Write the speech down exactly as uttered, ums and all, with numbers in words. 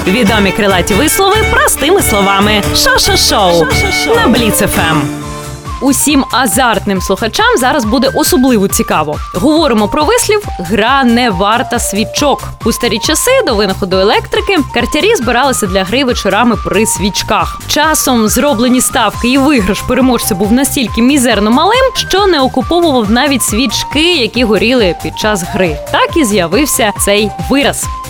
Відомі крилаті вислови простими словами. Шо-шо-шоу на Бліц еф ем. Усім азартним слухачам зараз буде особливо цікаво. Говоримо про вислів «гра не варта свічок». У старі часи, до винаходу електрики, картярі збиралися для гри вечорами при свічках. Часом зроблені ставки і виграш переможця був настільки мізерно малим, що не окуповував навіть свічки, які горіли під час гри. Так і з'явився цей вираз.